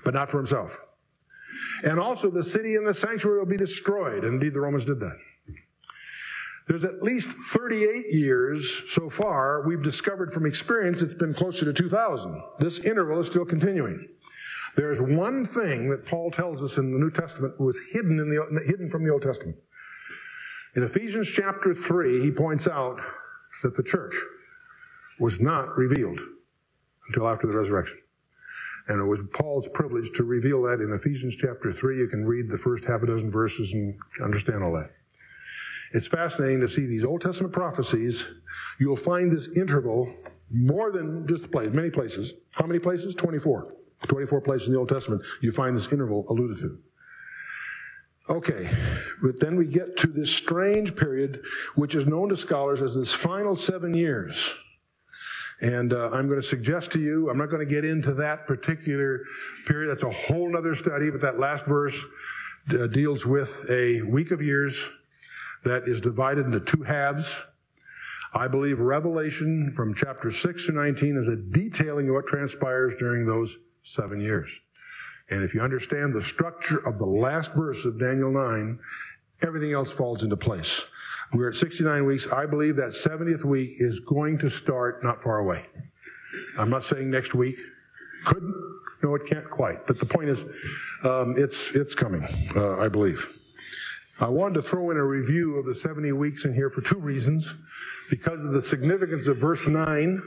but not for himself. And also the city and the sanctuary will be destroyed. Indeed, the Romans did that. There's at least 38 years so far. We've discovered from experience it's been closer to 2,000. This interval is still continuing. There's one thing that Paul tells us in the New Testament was hidden from the Old Testament. In Ephesians chapter 3, he points out that the church was not revealed until after the resurrection. And it was Paul's privilege to reveal that in Ephesians chapter 3. You can read the first half a dozen verses and understand all that. It's fascinating to see these Old Testament prophecies. You'll find this interval more than just many places. How many places? 24. 24 places in the Old Testament you find this interval alluded to. Okay, but then we get to this strange period, which is known to scholars as this final 7 years. And I'm going to suggest to you, I'm not going to get into that particular period. That's a whole other study, but that last verse deals with a week of years that is divided into two halves. I believe Revelation from chapter 6 to 19 is a detailing of what transpires during those 7 years. And if you understand the structure of the last verse of Daniel 9, everything else falls into place. We're at 69 weeks. I believe that 70th week is going to start not far away. I'm not saying next week. Couldn't. No, it can't quite. But the point is, it's coming, I believe. I wanted to throw in a review of the 70 weeks in here for two reasons. Because of the significance of verse 9,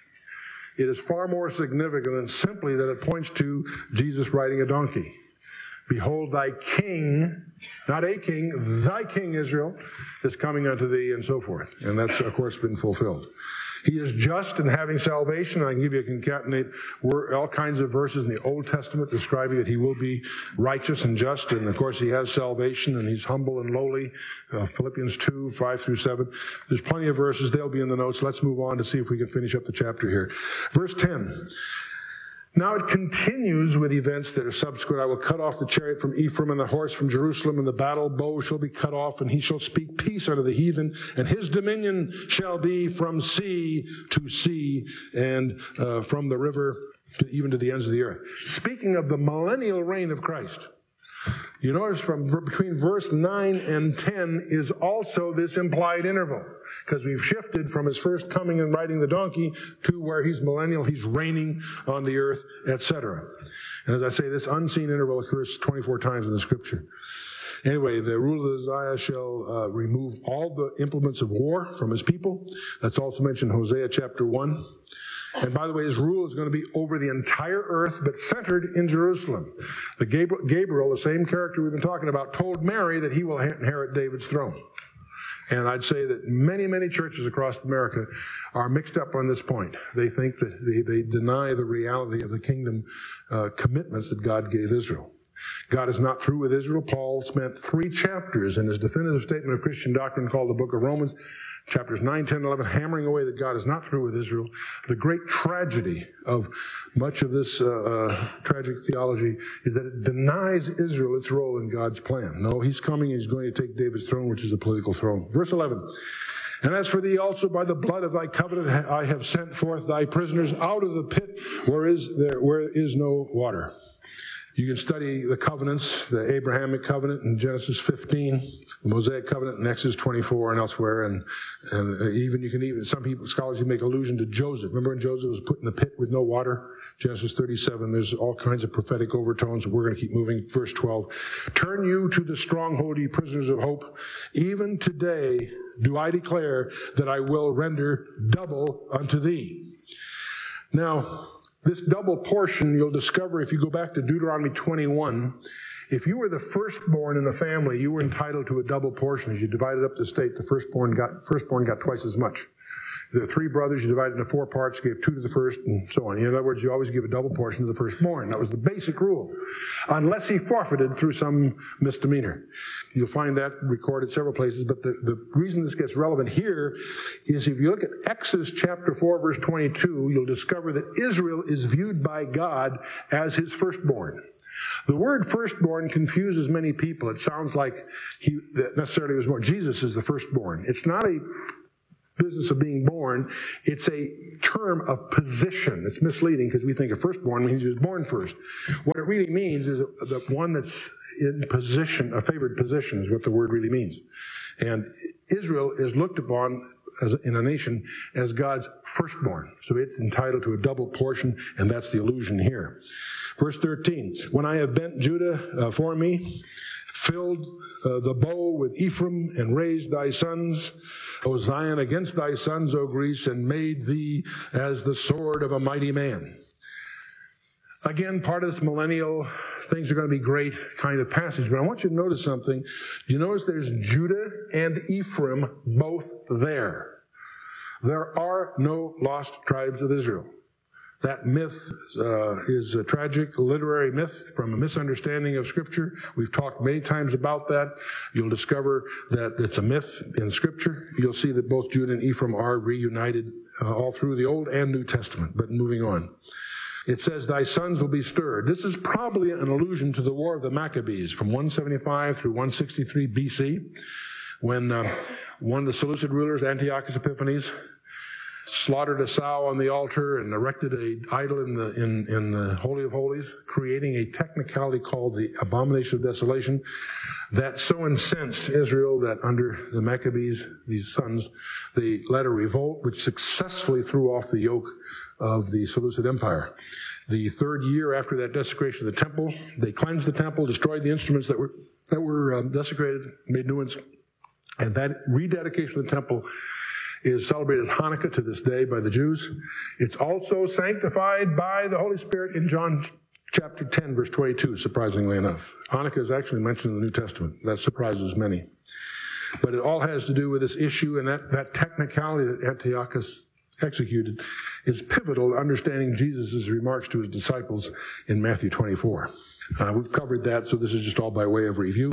it is far more significant than simply that it points to Jesus riding a donkey. Behold, thy king, not a king, thy king Israel is coming unto thee, and so forth. And that's, of course, been fulfilled. He is just in having salvation. I can give you a concatenate all kinds of verses in the Old Testament describing that he will be righteous and just. And, of course, he has salvation, and he's humble and lowly. Philippians 2, 5 through 7. There's plenty of verses. They'll be in the notes. Let's move on to see if we can finish up the chapter here. Verse 10. Now it continues with events that are subsequent. I will cut off the chariot from Ephraim and the horse from Jerusalem, and the battle bow shall be cut off, and he shall speak peace unto the heathen, and his dominion shall be from sea to sea, and from the river even to the ends of the earth. Speaking of the millennial reign of Christ, you notice from between verse 9 and 10 is also this implied interval, because we've shifted from his first coming and riding the donkey to where he's millennial, he's reigning on the earth, etc. And as I say, this unseen interval occurs 24 times in the scripture. Anyway, the rule of Uzziah shall remove all the implements of war from his people. That's also mentioned in Hosea chapter 1. And by the way, his rule is going to be over the entire earth, but centered in Jerusalem. The Gabriel, the same character we've been talking about, told Mary that he will inherit David's throne. And I'd say that many, many churches across America are mixed up on this point. They think that they deny the reality of the kingdom commitments that God gave Israel. God is not through with Israel. Paul spent 3 chapters in his definitive statement of Christian doctrine called the Book of Romans, chapters 9, 10, 11, hammering away that God is not through with Israel. The great tragedy of much of this tragic theology is that it denies Israel its role in God's plan. No, he's coming, he's going to take David's throne, which is a political throne. Verse 11. And as for thee also, by the blood of thy covenant I have sent forth thy prisoners out of the pit where is no water. You can study the covenants, the Abrahamic covenant in Genesis 15, the Mosaic covenant in Exodus 24 and elsewhere, and some scholars make allusion to Joseph. Remember when Joseph was put in the pit with no water? Genesis 37, there's all kinds of prophetic overtones. We're going to keep moving. Verse 12. Turn you to the stronghold, ye prisoners of hope. Even today do I declare that I will render double unto thee. Now, this double portion you'll discover if you go back to Deuteronomy 21. If you were the firstborn in the family, you were entitled to a double portion. As you divided up the estate, the firstborn got twice as much. If there are 3 brothers, you divided into 4 parts, gave 2 to the first, and so on. In other words, you always give a double portion to the firstborn. That was the basic rule, unless he forfeited through some misdemeanor. You'll find that recorded several places, but the reason this gets relevant here is if you look at Exodus chapter 4, verse 22, you'll discover that Israel is viewed by God as his firstborn. The word firstborn confuses many people. It sounds like that necessarily was born. Jesus is the firstborn. It's not a business of being born. It's a term of position. It's misleading because we think a firstborn means he was born first. What it really means is the one that's in position, a favored position is what the word really means. And Israel is looked upon as in a nation as God's firstborn. So it's entitled to a double portion, and that's the allusion here. Verse 13, when I have bent Judah for me, filled the bow with Ephraim, and raised thy sons, O Zion, against thy sons, O Greece, and made thee as the sword of a mighty man. Again, part of this millennial, things are going to be great kind of passage. But I want you to notice something. Do you notice there's Judah and Ephraim both there? There are no lost tribes of Israel. That myth is a tragic literary myth from a misunderstanding of Scripture. We've talked many times about that. You'll discover that it's a myth in Scripture. You'll see that both Judah and Ephraim are reunited all through the Old and New Testament. But moving on. It says, thy sons will be stirred. This is probably an allusion to the War of the Maccabees from 175 through 163 BC, when one of the Seleucid rulers, Antiochus Epiphanes, slaughtered a sow on the altar and erected an idol in the Holy of Holies, creating a technicality called the Abomination of Desolation that so incensed Israel that under the Maccabees, these sons, they led a revolt which successfully threw off the yoke of the Seleucid Empire. The third year after that desecration of the temple, they cleansed the temple, destroyed the instruments that were desecrated, made new ones, and that rededication of the temple is celebrated as Hanukkah to this day by the Jews. It's also sanctified by the Holy Spirit in John chapter 10, verse 22, surprisingly enough. Hanukkah is actually mentioned in the New Testament. That surprises many. But it all has to do with this issue, and that technicality that Antiochus executed is pivotal to understanding Jesus' remarks to his disciples in Matthew 24. We've covered that, so this is just all by way of review.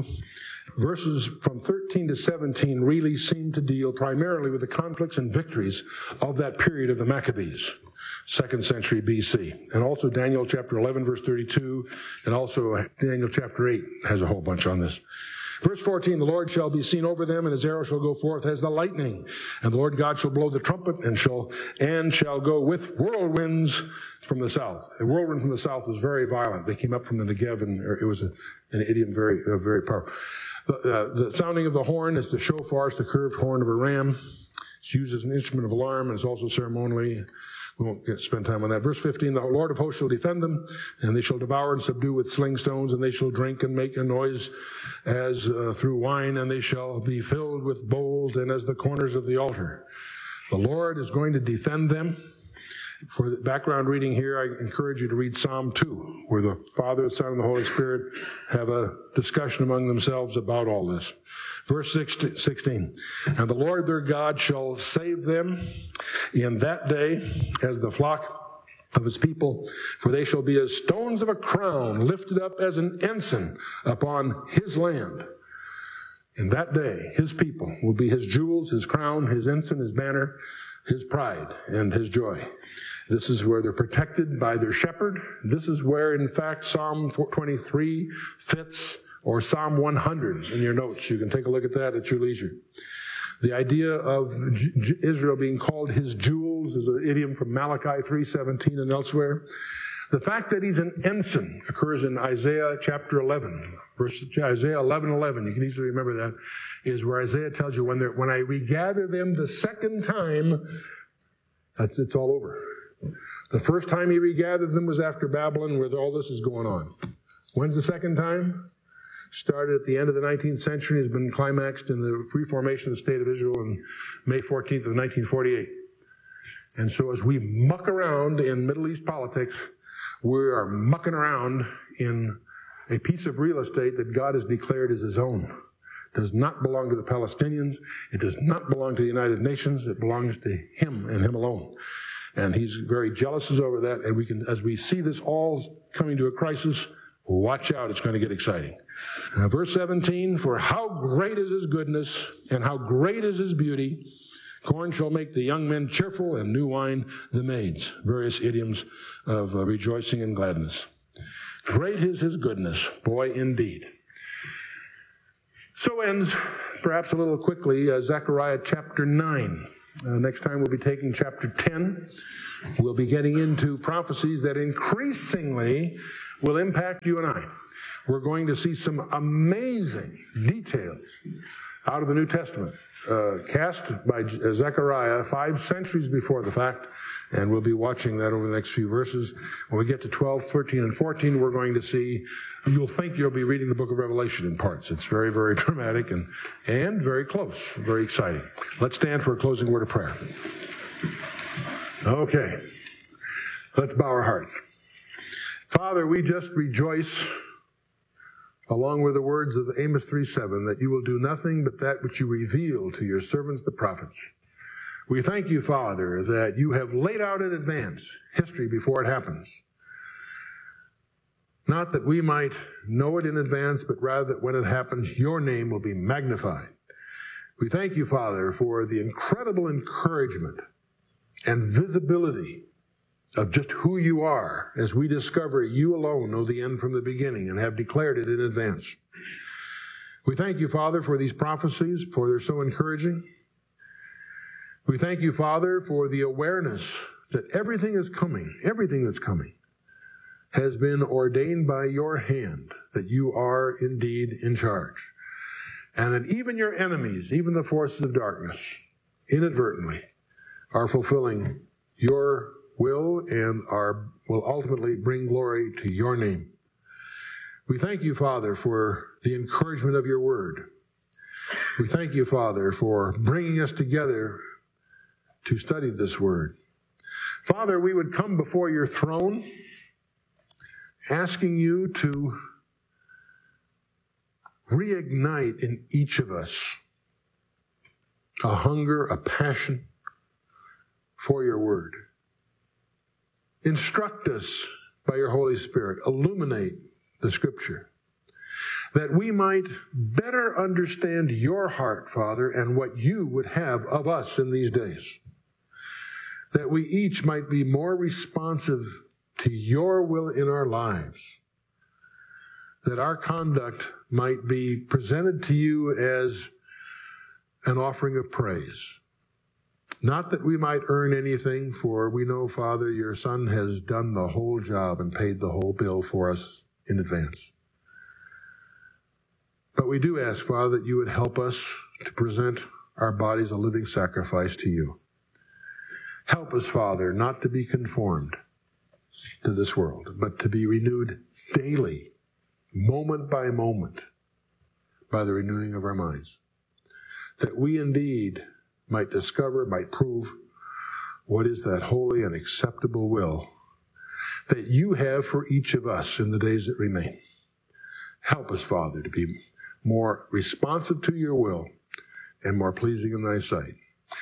Verses from 13 to 17 really seem to deal primarily with the conflicts and victories of that period of the Maccabees, 2nd century BC. And also Daniel chapter 11, verse 32, and also Daniel chapter 8 has a whole bunch on this. Verse 14, the Lord shall be seen over them, and his arrow shall go forth as the lightning. And the Lord God shall blow the trumpet, and shall go with whirlwinds from the south. A whirlwind from the south was very violent. They came up from the Negev, and it was an idiom very powerful. The sounding of the horn is the shofar, it's the curved horn of a ram. It's used as an instrument of alarm, and it's also ceremonially. We won't spend time on that. Verse 15, the Lord of hosts shall defend them, and they shall devour and subdue with sling stones, and they shall drink and make a noise as through wine, and they shall be filled with bowls and as the corners of the altar. The Lord is going to defend them. For the background reading here, I encourage you to read Psalm 2, where the Father, the Son, and the Holy Spirit have a discussion among themselves about all this. Verse 16, and the Lord their God shall save them in that day as the flock of his people, for they shall be as stones of a crown lifted up as an ensign upon his land. In that day, his people will be his jewels, his crown, his ensign, his banner, his pride, and his joy. This is where they're protected by their shepherd. This is where, in fact, Psalm 23 fits, or Psalm 100 in your notes. You can take a look at that at your leisure. The idea of Israel being called his jewels is an idiom from Malachi 3:17 and elsewhere. The fact that he's an ensign occurs in Isaiah chapter 11. Isaiah 11:11, you can easily remember that, is where Isaiah tells you, when I regather them the second time, it's all over. The first time he regathered them was after Babylon, where all this is going on. When's the second time? Started at the end of the 19th century, has been climaxed in the reformation of the state of Israel on May 14th of 1948. And so as we muck around in Middle East politics, we are mucking around in a piece of real estate that God has declared as his own. It does not belong to the Palestinians. It does not belong to the United Nations. It belongs to him and him alone. And he's very jealous over that. And we can, as we see this all coming to a crisis, watch out, it's going to get exciting. Verse 17, for how great is his goodness, and how great is his beauty. Corn shall make the young men cheerful, and new wine the maids. Various idioms of rejoicing and gladness. Great is his goodness, boy, indeed. So ends, perhaps a little quickly, Zechariah chapter 9. Next time we'll be taking chapter 10. We'll be getting into prophecies that increasingly will impact you and I. We're going to see some amazing details out of the New Testament, cast by Zechariah 5 centuries before the fact, and we'll be watching that over the next few verses. When we get to 12, 13, and 14, we're going to see, you'll think you'll be reading the book of Revelation in parts. It's very, very dramatic and very close, very exciting. Let's stand for a closing word of prayer. Okay, let's bow our hearts. Father, we just rejoice, along with the words of Amos 3:7, that you will do nothing but that which you reveal to your servants the prophets. We thank you, Father, that you have laid out in advance history before it happens. Not that we might know it in advance, but rather that when it happens, your name will be magnified. We thank you, Father, for the incredible encouragement and visibility of just who you are as we discover you alone know the end from the beginning and have declared it in advance. We thank you, Father, for these prophecies, for they're so encouraging. We thank you, Father, for the awareness that everything that's coming has been ordained by your hand, that you are indeed in charge. And that even your enemies, even the forces of darkness, inadvertently are fulfilling your will and will ultimately bring glory to your name. We thank you, Father, for the encouragement of your word. We thank you, Father, for bringing us together to study this word. Father, we would come before your throne asking you to reignite in each of us a hunger, a passion for your word. Instruct us by your Holy Spirit. Illuminate the Scripture, that we might better understand your heart, Father, and what you would have of us in these days. That we each might be more responsive to your will in our lives. That our conduct might be presented to you as an offering of praise. Not that we might earn anything, for we know, Father, your Son has done the whole job and paid the whole bill for us in advance. But we do ask, Father, that you would help us to present our bodies a living sacrifice to you. Help us, Father, not to be conformed to this world, but to be renewed daily, moment by moment, by the renewing of our minds. That we indeed might discover, might prove what is that holy and acceptable will that you have for each of us in the days that remain. Help us, Father, to be more responsive to your will and more pleasing in thy sight.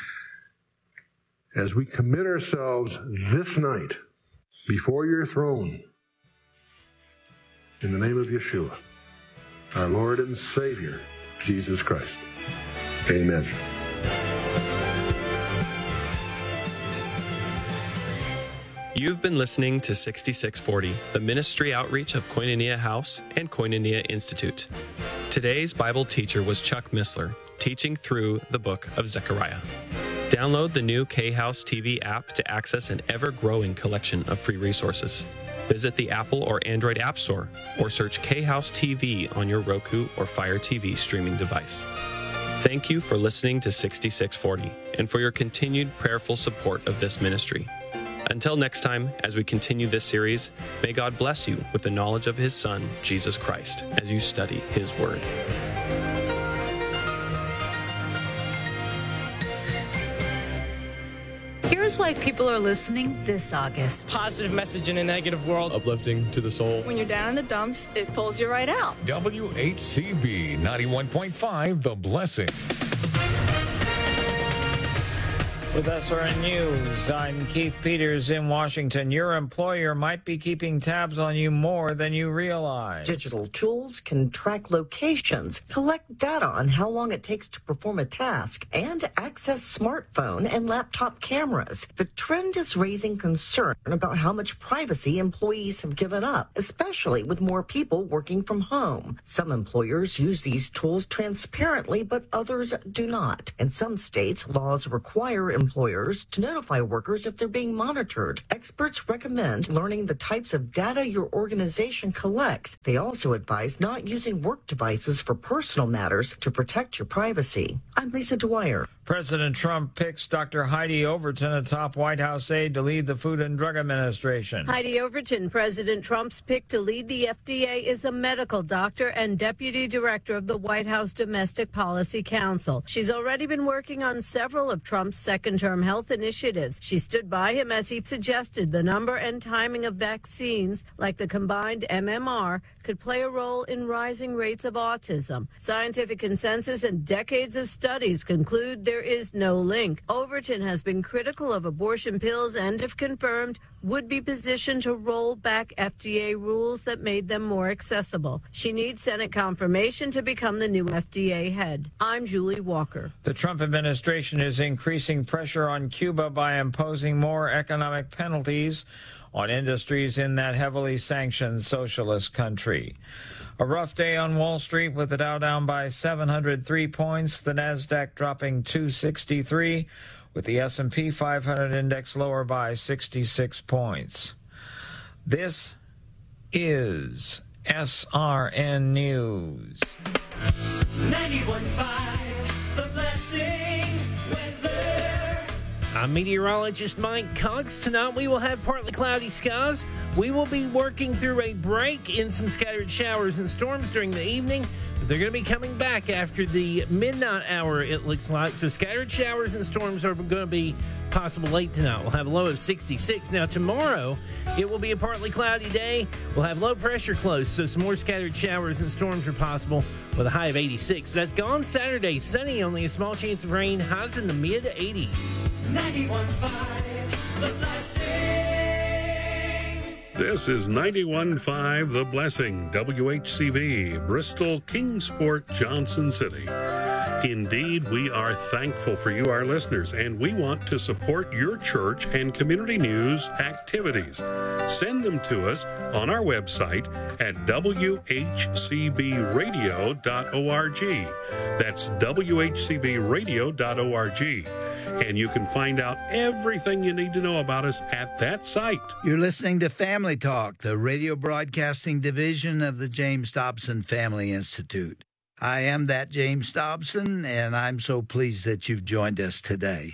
As we commit ourselves this night before your throne, in the name of Yeshua, our Lord and Savior, Jesus Christ. Amen. You've been listening to 6640, the ministry outreach of Koinonia House and Koinonia Institute. Today's Bible teacher was Chuck Missler, teaching through the book of Zechariah. Download the new K-House TV app to access an ever-growing collection of free resources. Visit the Apple or Android App Store or search K-House TV on your Roku or Fire TV streaming device. Thank you for listening to 6640 and for your continued prayerful support of this ministry. Until next time, as we continue this series, may God bless you with the knowledge of His Son, Jesus Christ, as you study His Word. Here's why people are listening this August. Positive message in a negative world. Uplifting to the soul. When you're down in the dumps, it pulls you right out. WHCB 91.5, The Blessing. With SRN News, I'm Keith Peters in Washington. Your employer might be keeping tabs on you more than you realize. Digital tools can track locations, collect data on how long it takes to perform a task, and access smartphone and laptop cameras. The trend is raising concern about how much privacy employees have given up, especially with more people working from home. Some employers use these tools transparently, but others do not. In some states, laws require employees employers to notify workers if they're being monitored. Experts recommend learning the types of data your organization collects. They also advise not using work devices for personal matters to protect your privacy. I'm Lisa Dwyer. President Trump picks Dr. Heidi Overton, a top White House aide, to lead the Food and Drug Administration. Heidi Overton, President Trump's pick to lead the FDA, is a medical doctor and deputy director of the White House Domestic Policy Council. She's already been working on several of Trump's second-term health initiatives. She stood by him as he suggested the number and timing of vaccines, like the combined MMR, could play a role in rising rates of autism. Scientific consensus and decades of studies conclude there is no link. Overton has been critical of abortion pills and, if confirmed, would be positioned to roll back FDA rules that made them more accessible. She needs Senate confirmation to become the new FDA head. I'm Julie Walker. The Trump administration is increasing pressure on Cuba by imposing more economic penalties on industries in that heavily sanctioned socialist country. A rough day on Wall Street with the Dow down by 703 points, the Nasdaq dropping 263, with the S&P 500 index lower by 66 points. This is SRN News. 91.5, The Blessing weather. I'm meteorologist Mike Cox. Tonight we will have partly cloudy skies. We will be working through a break in some scattered showers and storms during the evening. But they're going to be coming back after the midnight hour, it looks like. So scattered showers and storms are going to be possible late tonight. We'll have a low of 66. Now tomorrow, it will be a partly cloudy day. We'll have low pressure close, so some more scattered showers and storms are possible with a high of 86. That's gone Saturday. Sunny, only a small chance of rain. Highs in the mid-80s. 91.5, The Blessing. This is 91.5 The Blessing, WHCB, Bristol, Kingsport, Johnson City. Indeed, we are thankful for you, our listeners, and we want to support your church and community news activities. Send them to us on our website at whcbradio.org. That's whcbradio.org. And you can find out everything you need to know about us at that site. You're listening to Family Talk, the radio broadcasting division of the James Dobson Family Institute. I am that James Dobson, and I'm so pleased that you've joined us today.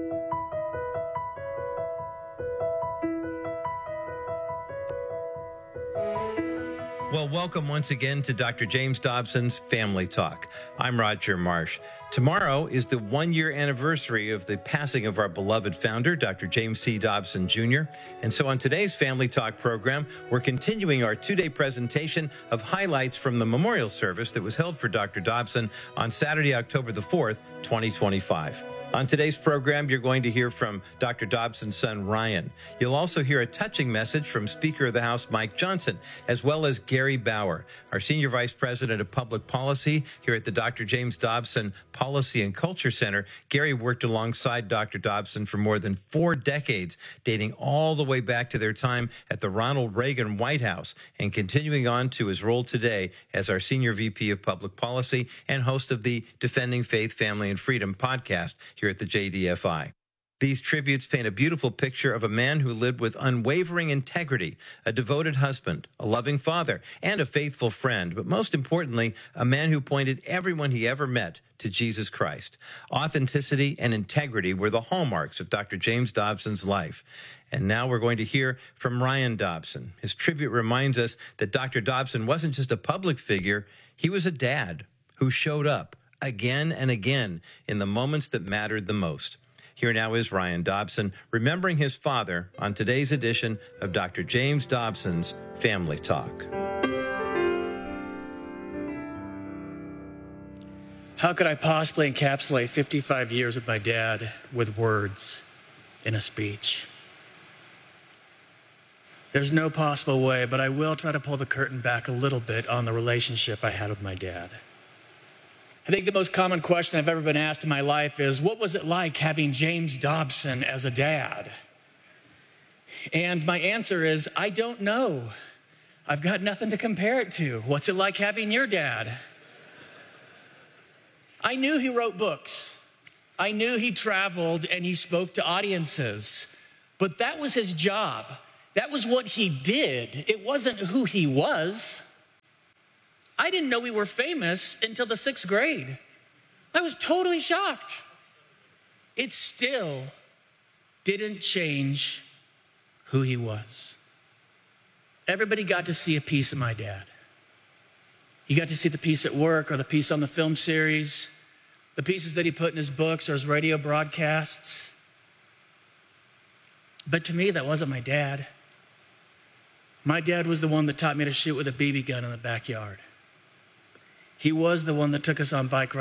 Well, welcome once again to Dr. James Dobson's Family Talk. I'm Roger Marsh. Tomorrow is the one-year anniversary of the passing of our beloved founder, Dr. James T. Dobson, Jr. And so on today's Family Talk program, we're continuing our two-day presentation of highlights from the memorial service that was held for Dr. Dobson on Saturday, October the 4th, 2025. On today's program, you're going to hear from Dr. Dobson's son, Ryan. You'll also hear a touching message from Speaker of the House, Mike Johnson, as well as Gary Bauer, our Senior Vice President of Public Policy here at the Dr. James Dobson Policy and Culture Center. Gary worked alongside Dr. Dobson for more than 4 decades, dating all the way back to their time at the Ronald Reagan White House and continuing on to his role today as our Senior VP of Public Policy and host of the Defending Faith, Family, and Freedom podcast here at the JDFI. These tributes paint a beautiful picture of a man who lived with unwavering integrity, a devoted husband, a loving father, and a faithful friend, but most importantly, a man who pointed everyone he ever met to Jesus Christ. Authenticity and integrity were the hallmarks of Dr. James Dobson's life. And now we're going to hear from Ryan Dobson. His tribute reminds us that Dr. Dobson wasn't just a public figure, he was a dad who showed up again and again in the moments that mattered the most. Here now is Ryan Dobson remembering his father on today's edition of Dr. James Dobson's Family Talk. How could I possibly encapsulate 55 years with my dad with words in a speech? There's no possible way, but I will try to pull the curtain back a little bit on the relationship I had with my dad. I think the most common question I've ever been asked in my life is, what was it like having James Dobson as a dad? And my answer is, I don't know. I've got nothing to compare it to. What's it like having your dad? I knew he wrote books. I knew he traveled and he spoke to audiences, but that was his job. That was what he did. It wasn't who he was. I didn't know we were famous until the 6th grade. I was totally shocked. It still didn't change who he was. Everybody got to see a piece of my dad. You got to see the piece at work or the piece on the film series, the pieces that he put in his books or his radio broadcasts. But to me, that wasn't my dad. My dad was the one that taught me to shoot with a BB gun in the backyard. He was the one that took us on bike rides